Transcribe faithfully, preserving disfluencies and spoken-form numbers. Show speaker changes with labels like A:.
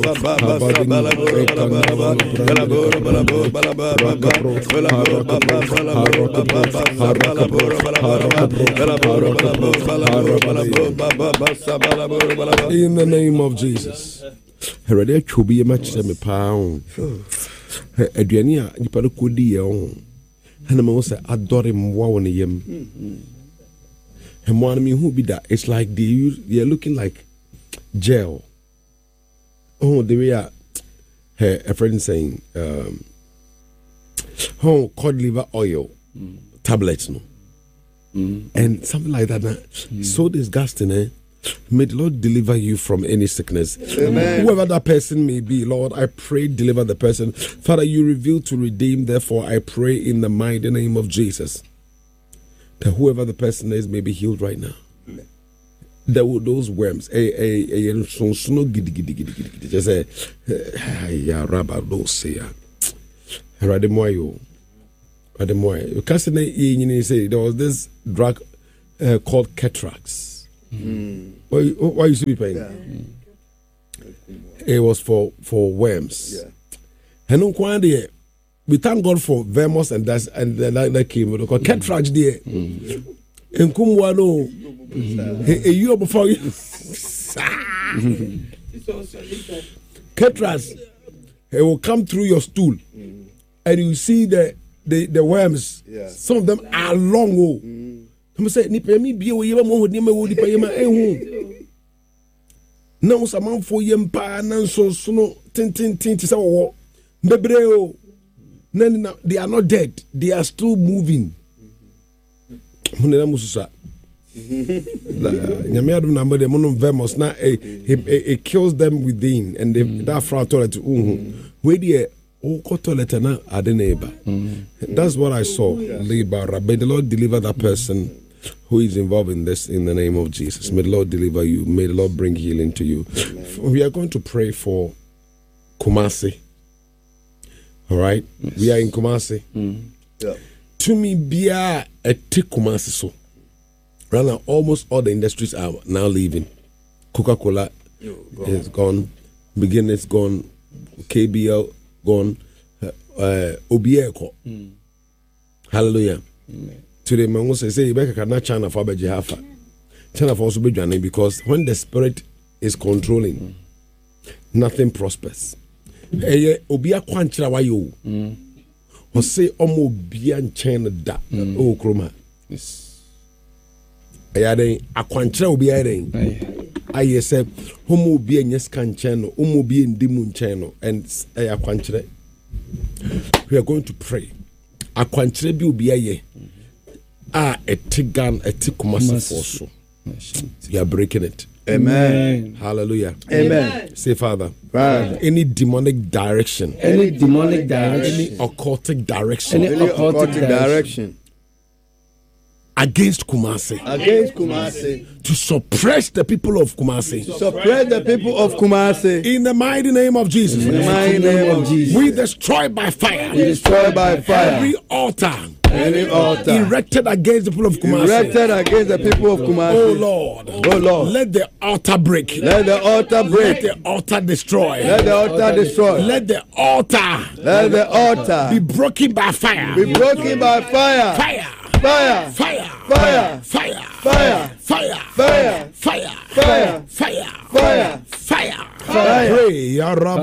A: In the name of Jesus. Herede chobi ma chire me pa on. Aduani a nipa ko di e on. Hana me say adore mwa won yem. Hemwan me who be that it's like they they're looking like gel. Oh, the way a a friend saying um oh cod liver oil mm. tablets no. Mm. And something like that. Mm. So disgusting, eh? May the Lord deliver you from any sickness. Amen. Whoever that person may be, Lord, I pray, deliver the person. Father, you reveal to redeem. Therefore, I pray in the mighty name of Jesus that whoever the person is may be healed right now. Amen. There were those worms. A a a so so gidi gidi gidi gidi. Just say, ya rabba do say ya. Rademoyo, Rademoyo. You can't say there was this drug uh, called Ketrax. Mm. Why, why you should be paying? Yeah. Mm. It was for for worms. Yeah. And on Kwande, we thank God for vermos and that's and then that, that came because mm. Ketrax there. And Kumwano, a year before you. Ketrax, it will come through your stool, mm. and you see the the the worms. Yeah. Some of them are long. Oh. Mm. I'm saying, Nipa mi be away, you won't name me, Nipa Yama, eh? No, some man for yam pa, nan so snow, tin tin tin, to say, Bebreo. No, they are not dead, they are still moving. Musa. Yamia do number the mono vermos now, it kills them within, and they that fraud toilet. Where the oh, toilet na are the neighbor. That's what I saw. Labor, may the Lord deliver that person who is involved in this in the name of Jesus. May the Lord deliver you. May the Lord bring healing to you. We are going to pray for Kumasi. All right? Yes. We are in Kumasi. Mm. Yeah. To me, Bia a tick Kumasi so. Right now, almost all the industries are now leaving. Coca-Cola Yo, go is gone. Begin is gone. K B L gone. Uh, uh, Obieko. Mm. Hallelujah. Amen. Today, man, say, say, you cannot China for Beji Hafa. China for also be joining because when the spirit is controlling, mm. nothing prospers. Eye obia kwanchira wayo. Mm. O say omo obia nchen da o kroma. Yes. Aya den akwanchira obia den. Aye say omo obia nyeska nchen no, omo obia ndimu nchen no and aya kwanchira. We are going to pray. Akwanchira bi obia ye. Ah, a tigan, a tikumasi also. We are breaking it.
B: Amen.
A: Hallelujah.
B: Amen.
A: Say, Father,
B: Father,
A: any demonic direction,
B: any demonic direction,
A: any occultic direction,
B: any occultic direction
A: against Kumasi,
B: against Kumasi,
A: to suppress the people of Kumasi,
B: to suppress the people of Kumasi,
A: in the mighty name of Jesus,
B: in the mighty name of Jesus,
A: we destroy by fire,
B: we destroy by fire
A: every altar.
B: Any altar
A: erected against the people of Kumasi.
B: Erected against the people of Kumasi.
A: Oh Lord.
B: Oh Lord.
A: Let the altar break.
B: Let the altar break.
A: Let the altar destroy.
B: Let the altar destroy.
A: Let the altar.
B: Let the altar
A: be broken by fire.
B: Be broken by fire.
A: Fire.
B: Fire.
A: Fire.
B: Fire.
A: Fire.
B: Fire.
A: Fire.
B: Fire.
A: Fire.
B: Fire.
A: Fire.
B: Fire.
A: Fire.
B: Fire.
A: Pray, Ya Rabbi.